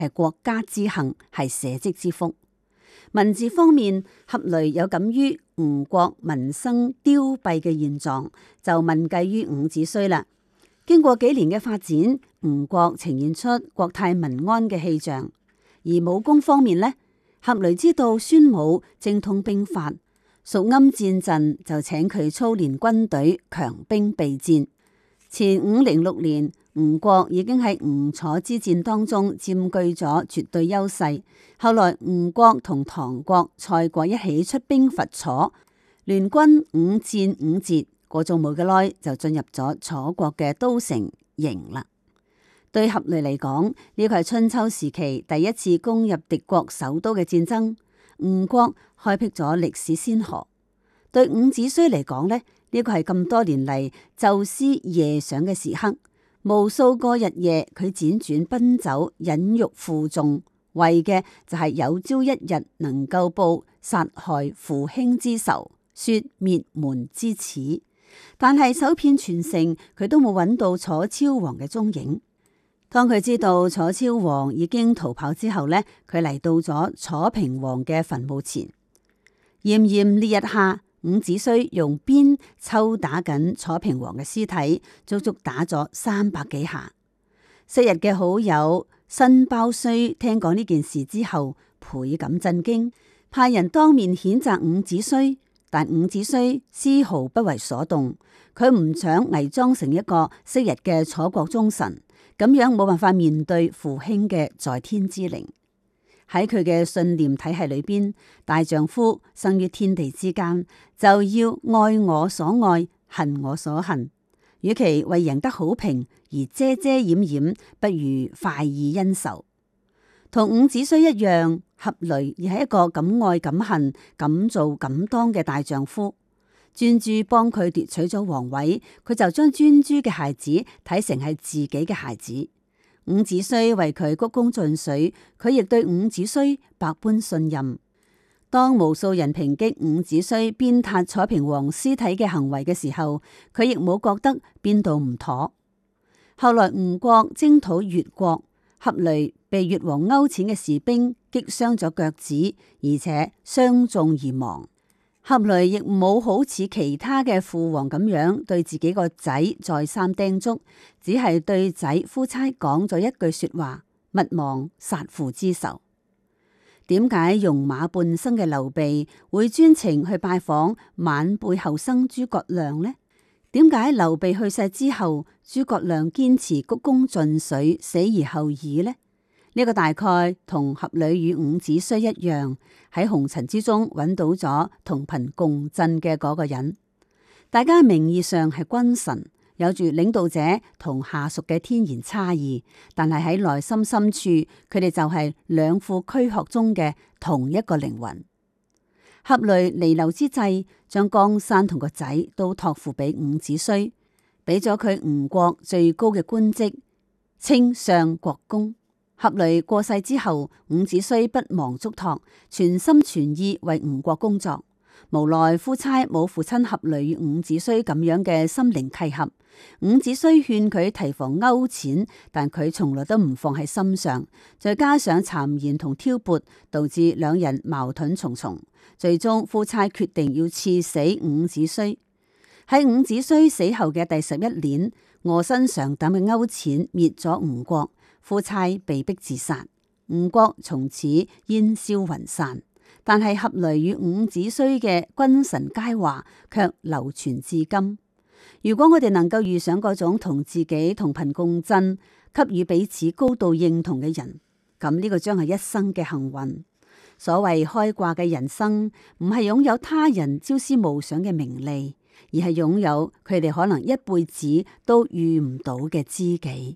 係國家之幸，係社稷之福。文字方面，俠雷有感於吳國民生凋敝嘅現狀，就問計於伍子胥啦。經過幾年嘅發展，吳國呈現出國泰民安嘅氣象。而武功方面呢，俠雷知道孫武精通兵法，蜀鵪戰陣就請佢操練軍隊，強兵備戰。前506年，吳國已經喺吳楚之戰當中佔據咗絕對優勢。後來吳國同唐國、蔡國一起出兵伐楚，聯軍5戰5捷，過咗冇幾耐就進入咗楚國嘅都城營啦。對俠雷嚟講，呢個係春秋時期第一次攻入敵國首都嘅戰爭，吳國開闢咗歷史先河。對伍子胥嚟講呢，呢個係咁多年嚟晝思夜想嘅時刻，無數個日夜佢輾轉奔走，忍辱負重，為嘅就係有朝一日能夠報殺害父兄之仇，雪滅門之恥。但係搜遍全城，佢都冇揾到楚昭王嘅蹤影。當佢知道楚昭王已經逃跑之後呢，佢嚟到咗楚平王嘅墳墓前，炎炎烈日下，伍子胥用鞭抽打緊楚平王嘅屍體，足足打咗300幾下。昔日嘅好友申包胥聽講呢件事之後，倍感震驚，派人當面譴責伍子胥，但伍子胥絲毫不為所動。佢唔想偽裝成一個昔日嘅楚國忠臣，咁樣冇辦法面對父兄嘅在天之靈。喺佢嘅信念體系裏邊，大丈夫生於天地之間，就要愛我所愛，恨我所恨。與其為贏得好評而遮遮掩掩，不如快意恩仇。同伍子胥一樣，俠雷亦係一個敢愛敢恨、敢做敢當嘅大丈夫。專諸幫佢奪取咗皇位，佢就將專諸嘅孩子睇成係自己嘅孩子。伍子胥為佢鞠躬盡瘁，佢亦對伍子胥百般信任。當無數人抨擊伍子胥鞭撻楚平王屍體嘅行為嘅時候，佢亦冇覺得邊度唔妥。後來吳國征討越國，俠雷被越王勾踐嘅士兵擊傷咗腳趾，而且傷重而亡。俠雷亦冇好似其他嘅父王咁樣對自己個仔再三叮囑，只係對仔夫差講咗一句說話：勿忘殺父之仇。點解戎馬半生嘅劉備會專程去拜訪晚輩後生諸葛亮呢？點解劉備去世之後，諸葛亮堅持鞠躬盡瘁，死而後已呢？呢個大概同俠雷與伍子胥一樣，喺紅塵之中揾到咗同頻共振嘅嗰個人。大家名義上係君臣，有住領導者同下屬嘅天然差異，但係喺內心深處，佢哋就係兩副軀殼中嘅同一個靈魂。俠雷彌留之際，將江山同個仔都託付俾伍子胥，俾咗佢吳國最高嘅官職，稱相國公。俠雷過世之後，伍子胥不忘囑託，全心全意為吳國工作。無奈夫差冇父親俠雷與伍子胥咁樣嘅心靈契合。伍子胥勸佢提防勾踐，但佢從來都唔放喺心上。再加上讒言同挑撥，導致兩人矛盾重重。最終夫差決定要賜死伍子胥。喺伍子胥死後嘅第11年，臥薪嘗膽嘅勾踐滅咗吳國。夫差被逼自殺，吳國從此煙消雲散。但係俠雷與伍子胥嘅君臣佳話卻流傳至今。如果我哋能夠遇上嗰種同自己同頻共振、給予彼此高度認同嘅人，咁呢個將係一生嘅幸運。所謂開掛嘅人生，唔係擁有他人朝思暮想嘅名利，而係擁有佢哋可能一輩子都遇唔到嘅知己。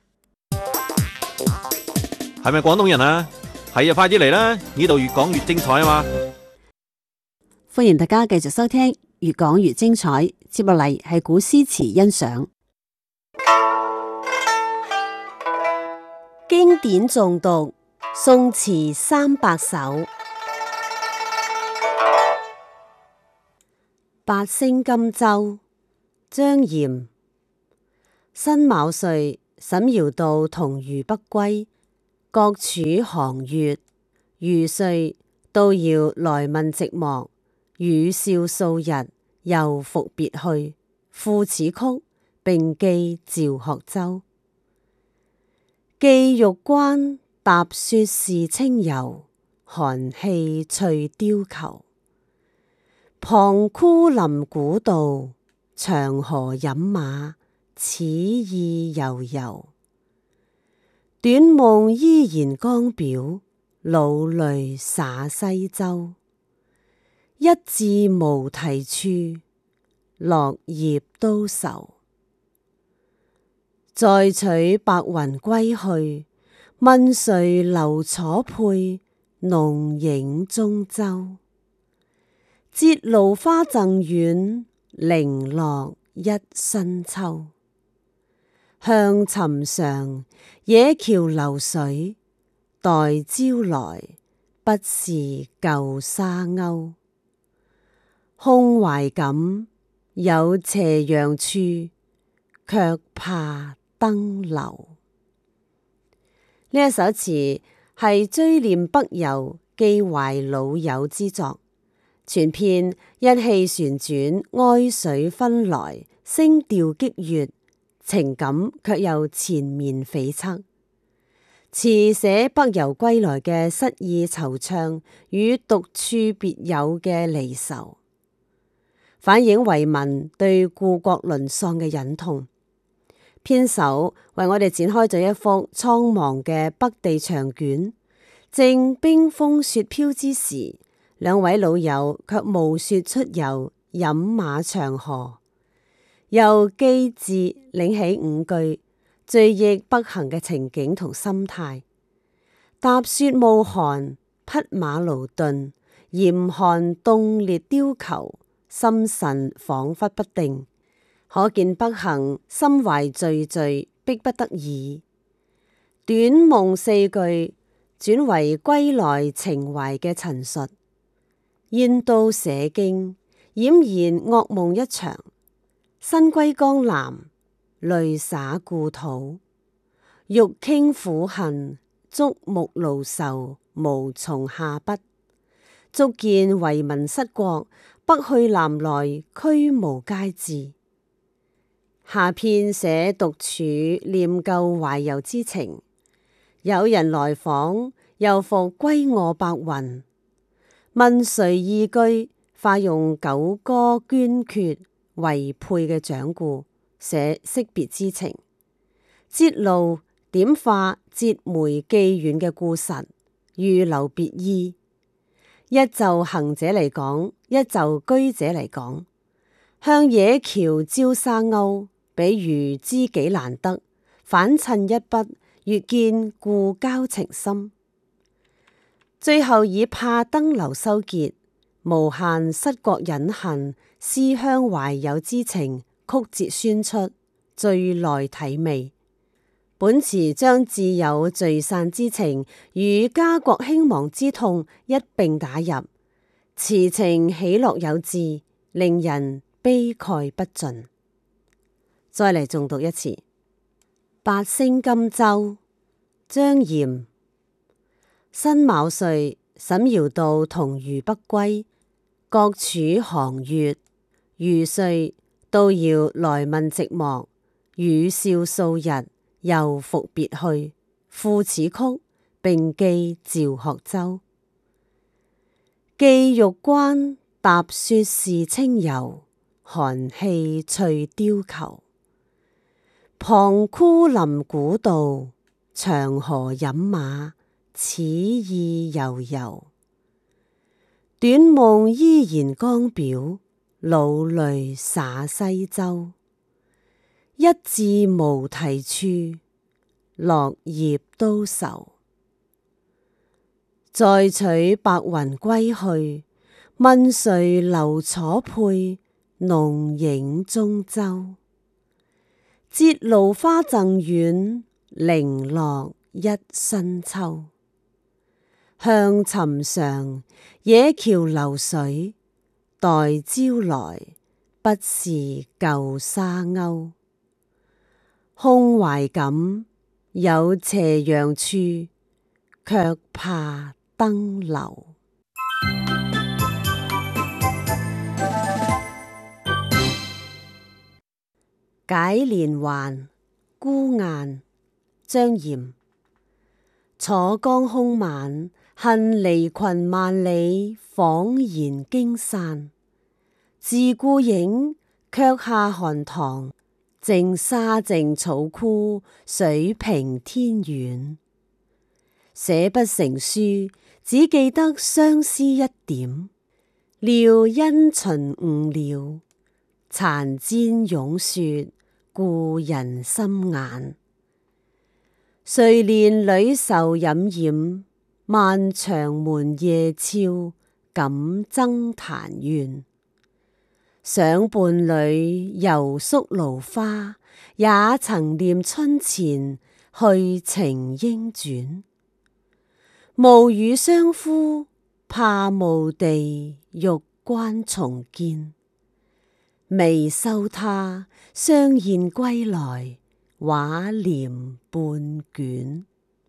係咪廣東人啊？係啊，快啲嚟啦！呢度越講越精彩啊嘛！ 歡迎大家繼續收聽越講越精彩，接落嚟係古詩詞欣賞。經典誦讀，宋詞300首。八聲甘州，張炎。辛卯歲，沈窯道同虞不歸。 各處行月，餘歲都要來問寂寞。語笑數日，又復別去。賦此曲，並寄趙學周。寄玉關，踏雪是清遊。寒氣翠貂裘。旁枯林古道，長河飲馬，此意悠悠。短夢依然江表，老淚灑西洲。一字無題處，落葉都愁。再取白雲歸去，問誰留楚佩，弄影中洲。節蘆花贈遠，零落一新秋。向尋常，野橋流水，待朝來，不是舊沙鷗。空懷感，有斜陽處，卻怕登樓。呢一首詞係追念北遊、寄懷老友之作，全篇一氣旋轉，哀緒紛來，聲調激越，情感卻又纏綿悱惻。詞寫北遊歸來嘅失意惆悵與獨處別有嘅離愁，反映遺民對故國淪喪嘅忍痛。編首為我哋展開咗一幅蒼茫嘅北地長卷，正冰封雪飄之時，兩位老友卻暮雪出遊，飲馬長河。由寄字領起5句，追憶北行嘅情景同心態。踏雪冒寒，匹馬勞頓，嚴寒凍冽貂裘，心神恍惚不定。可見北行心懷惴惴，迫不得已。短夢4句轉為歸來情懷嘅陳述。燕到社經，儼然噩夢一場。身歸江南，淚灑故土。欲傾苦恨，觸目勞愁，無從下筆。足見遺民失國，北去南來，俱無佳志。下片寫獨處念舊懷遊之情，有人來訪，又復歸臥白雲。問誰二句，化用九歌鵑闕為配嘅掌故，寫惜別之情。節蘆點化節梅寄遠嘅故實，預留別意。一就行者嚟講，一就居者嚟講。向野橋招沙鷗，比喻知己難得，反襯一筆，越見故交情深。最後以怕登樓收結，無限失國忍恨、思鄉懷友之情曲折宣出，最耐體味。本詞將自有聚散之情與家國興亡之痛一併打入，詞情喜樂有致，令人悲慨不盡。再嚟重讀一次。八聲甘州，張炎。辛卯歲，沈堯道同餘北歸，各處行月，餘歲都要來問寂寞。語笑數日，又復別去。賦此曲，並寄趙學周。寄玉關，踏雪是清遊。寒氣翠貂裘。旁枯林古道，長河飲馬，此意悠悠。短夢依然江表，老淚灑西洲。一字無題處，落葉都愁。再取白雲歸去，問誰留楚佩，弄影中洲。節蘆花贈遠，零落一新秋。向尋常，野橋流水，待朝來，不是舊沙鷗。空懷感，有斜陽處， 卻怕登樓。解連環，孤雁，張炎。楚江空晚，恨離群萬里，恍然驚散。自顧影，卻下寒塘，靜沙靜草枯，水平天遠。寫不成書，只記得相思一點。料因循誤了，殘氈湧雪，故人心眼。誰憐旅愁冉冉，漫長門夜悄，感憎檀怨。想伴侶遊宿蘆花，也曾念春前，去程應轉。暮與相呼，怕墓地，欲關重見。微羞他，相燕歸來，畫簾半卷。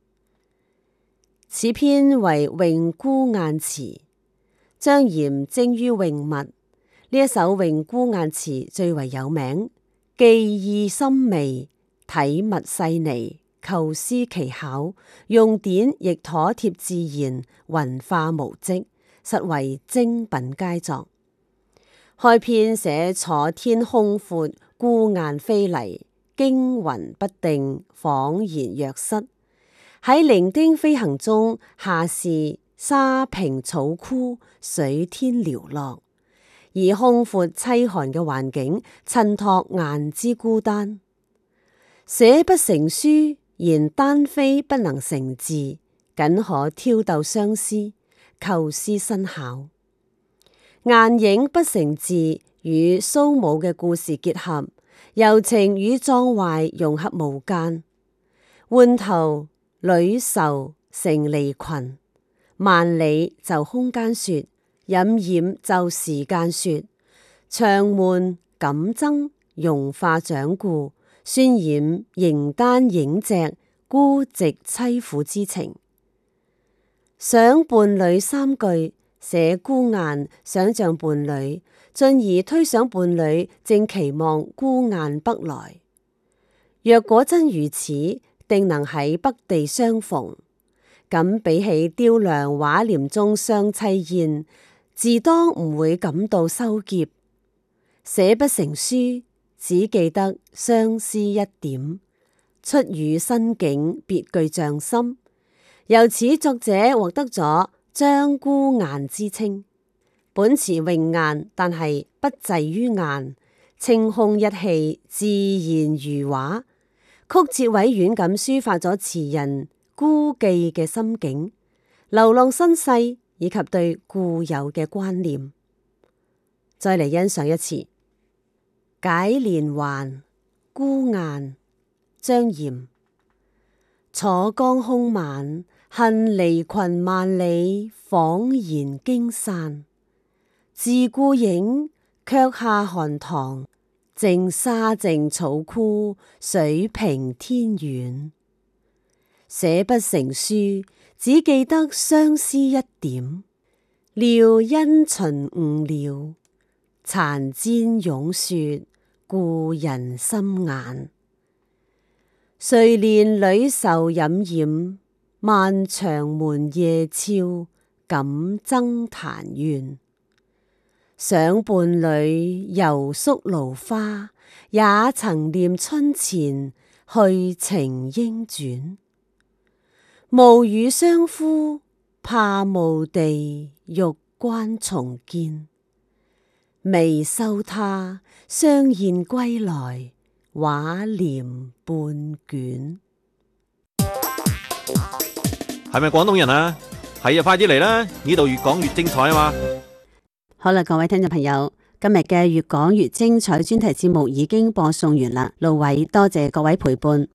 此篇為詠孤雁詞，張炎精於詠物，呢一首詠孤雁詞最為有名，技意深微，體物細膩，構思奇巧，用典亦妥貼自然，雲化無跡，實為精品佳作。開篇寫楚天空闊，孤雁飛嚟，驚魂不定，恍然若失。喺零丁飛行中，下視沙平草枯，水天寥落，以空闊凄寒嘅環境襯托雁之孤單。寫不成書，言單飛不能成字，僅可挑逗相思，構思新巧。雁影不成字與蘇武嘅故事結合，柔情與壯懷融合無間。換頭旅愁成離群，萬里就空間說，冉冉就時間說。長門感憎融化掌故，渲染形單影隻孤寂凄苦之情。想伴侶三句，寫孤雁想象伴侶，進而推想伴侶正期望孤雁北來。若果真如此，定能喺北地相逢。咁比起雕梁畫簾中相凄燕，自當唔會感到羞澀。寫不成書，只記得相思一點。出語新境，別具匠心。由此作者獲得咗張孤雁之稱。本詞詠雁，但係不滯於雁，清空一氣，自然如畫，曲折委婉咁抒發咗詞人孤寂嘅心境、流浪身世以及對故友嘅關念。再嚟欣賞一次《解連環，孤雁》，張炎。楚江空晚，恨離群萬里，恍然驚散。自顧影，卻下寒塘，靜沙靜草枯，水平天遠。寫不成書，只記得相思一點。料因循誤了，殘氈湧雪，故人心眼。誰憐旅愁冉冉，漫長門夜悄，感憎檀怨。想伴侶遊宿蘆花，也曾念春前，去程應轉。暮與相呼，怕墓地，欲關重見。微羞他，相燕歸來，畫簾半卷。 係咪廣東人啊？係啊，快啲嚟啦！呢度越講越精彩啊嘛！ 好啦，各位聽眾朋友，今日嘅越講越精彩專題節目已經播送完啦。盧偉多謝各位陪伴。